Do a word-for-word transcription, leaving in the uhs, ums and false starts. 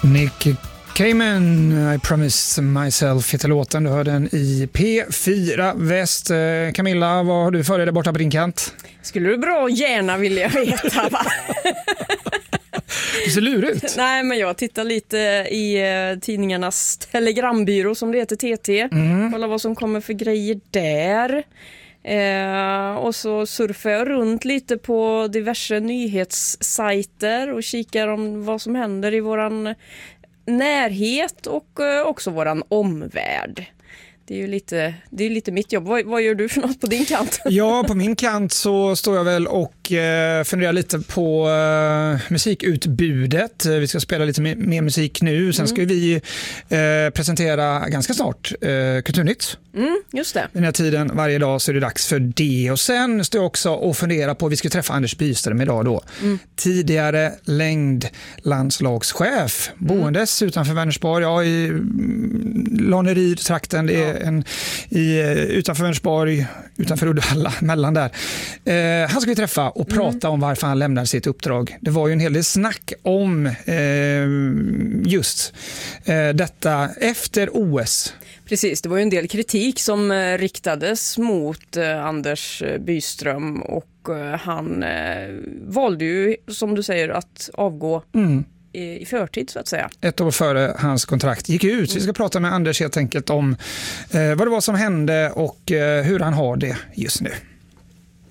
Nick Cayman, I promised myself, heter låten. Du hör den i P fyra Väst. Camilla, vad har du för dig där borta på din kant? Skulle du bra gärna vilja veta, va? Du ser lurig ut. Nej, men jag tittar lite i eh, tidningarnas telegrambyrå som det heter, T T. Mm. Kolla vad som kommer för grejer där. Eh, och så surfar jag runt lite på diverse nyhetssajter och kikar om vad som händer i våran närhet och eh, också våran omvärld. Det är ju lite, det är lite mitt jobb. Vad, vad gör du för något på din kant? Ja, på min kant så står jag väl och eh, funderar lite på eh, musikutbudet. Vi ska spela lite mer, mer musik nu. Sen ska mm. vi eh, presentera ganska snart eh, Kulturnytt. Mm, just det. Den här tiden varje dag så är det dags för det. Och sen står jag också och funderar på, vi ska träffa Anders Byström idag då. Mm. Tidigare längdlandslagschef. Mm. Boendes utanför Vänersborg, ja, i Lanneryd-trakten. Det är ja. en, i, utanför Vänersborg, utanför Uddevalla, mellan där. Eh, han ska vi träffa och prata mm. om varför han lämnade sitt uppdrag. Det var ju en hel del snack om eh, just eh, detta efter O S. Precis, det var ju en del kritik som eh, riktades mot eh, Anders Byström och eh, han eh, valde ju, som du säger, att avgå mm. i, i förtid så att säga. Ett år före hans kontrakt gick ut. Vi ska prata med Anders helt enkelt om eh, vad det var som hände och eh, hur han har det just nu.